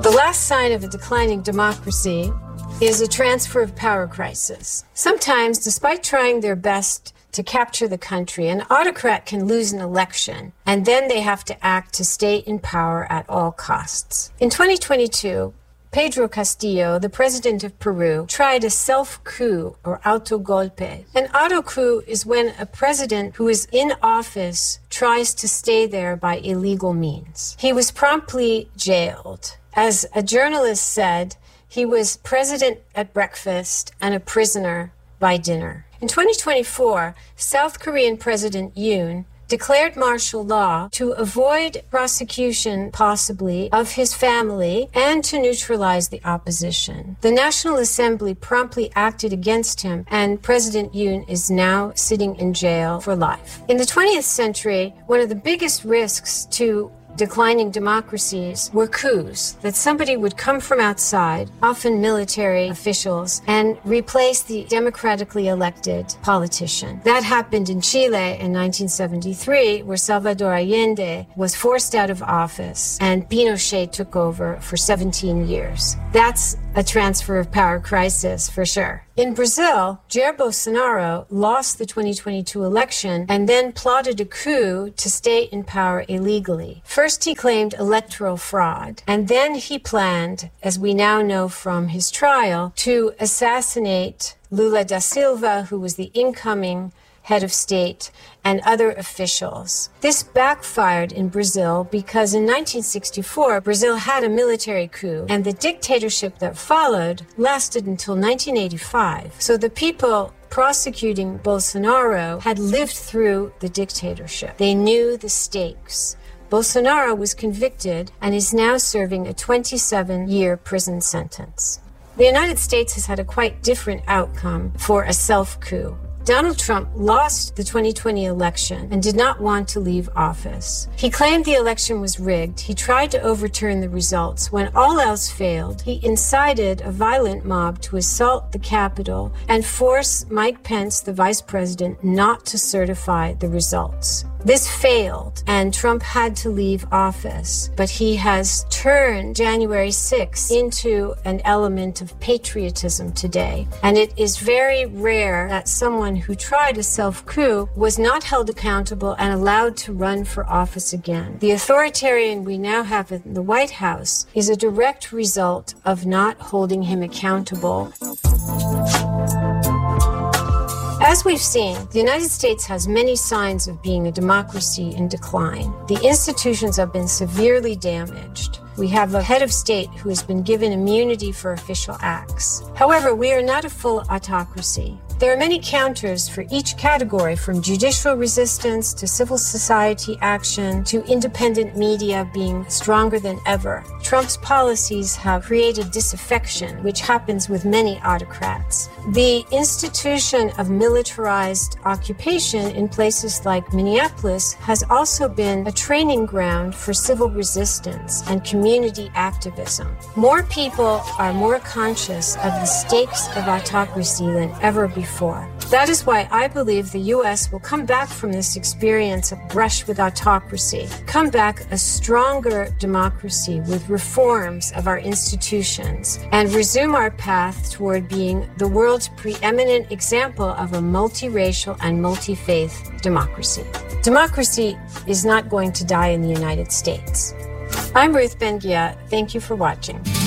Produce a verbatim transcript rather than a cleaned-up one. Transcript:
The last sign of a declining democracy is a transfer of power crisis. Sometimes, despite trying their best to capture the country, an autocrat can lose an election, and then they have to act to stay in power at all costs. In twenty twenty-two, Pedro Castillo, the president of Peru, tried a self-coup or autogolpe. An auto-coup is when a president who is in office tries to stay there by illegal means. He was promptly jailed. As a journalist said, he was president at breakfast and a prisoner by dinner. In twenty twenty-four, South Korean President Yoon declared martial law to avoid prosecution, possibly, of his family and to neutralize the opposition. The National Assembly promptly acted against him, and President Yoon is now sitting in jail for life. In the twentieth century, one of the biggest risks to declining democracies were coups, that somebody would come from outside, often military officials, and replace the democratically elected politician. That happened in Chile in nineteen seventy-three, where Salvador Allende was forced out of office and Pinochet took over for seventeen years. That's a transfer of power crisis for sure. In Brazil, Jair Bolsonaro lost the twenty twenty-two election and then plotted a coup to stay in power illegally. First, he claimed electoral fraud, and then he planned, as we now know from his trial, to assassinate Lula da Silva, who was the incoming head of state, and other officials. This backfired in Brazil because in nineteen sixty-four, Brazil had a military coup, and the dictatorship that followed lasted until nineteen eighty-five. So the people prosecuting Bolsonaro had lived through the dictatorship. They knew the stakes. Bolsonaro was convicted and is now serving a twenty-seven year prison sentence. The United States has had a quite different outcome for a self-coup. Donald Trump lost the twenty twenty election and did not want to leave office. He claimed the election was rigged. He tried to overturn the results. When all else failed, he incited a violent mob to assault the Capitol and force Mike Pence, the vice president, not to certify the results. This failed, and Trump had to leave office, but he has turned January sixth into an element of patriotism today. And it is very rare that someone who tried a self-coup was not held accountable and allowed to run for office again. The authoritarian we now have in the White House is a direct result of not holding him accountable. As we've seen, the United States has many signs of being a democracy in decline. The institutions have been severely damaged. We have a head of state who has been given immunity for official acts. However, we are not a full autocracy. There are many counters for each category, from judicial resistance to civil society action to independent media being stronger than ever. Trump's policies have created disaffection, which happens with many autocrats. The institution of militarized occupation in places like Minneapolis has also been a training ground for civil resistance and community activism. More people are more conscious of the stakes of autocracy than ever before. That is why I believe the U S will come back from this experience of brush with autocracy, come back a stronger democracy with reforms of our institutions, and resume our path toward being the world's preeminent example of a multiracial and multi-faith democracy. Democracy is not going to die in the United States. I'm Ruth Ben-Ghiat. Thank you for watching.